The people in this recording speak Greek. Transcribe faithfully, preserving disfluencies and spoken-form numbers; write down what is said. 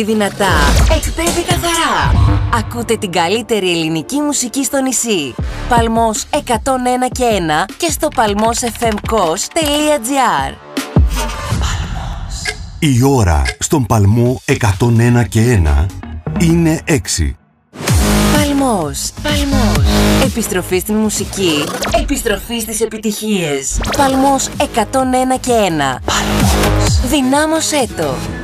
Δυνατά, εκπέμπει καθαρά. Ακούτε την καλύτερη ελληνική μουσική στο νησί. Παλμός εκατόν ένα και ένα και στο palmosfmkos τελεία gr. Η ώρα στον Παλμό εκατόν ένα και ένα είναι έξι. Παλμός, Παλμός. Επιστροφή στην μουσική, επιστροφή στις επιτυχίες. Παλμός εκατόν ένα και ένα. Παλμός. Δυνάμωσέ το.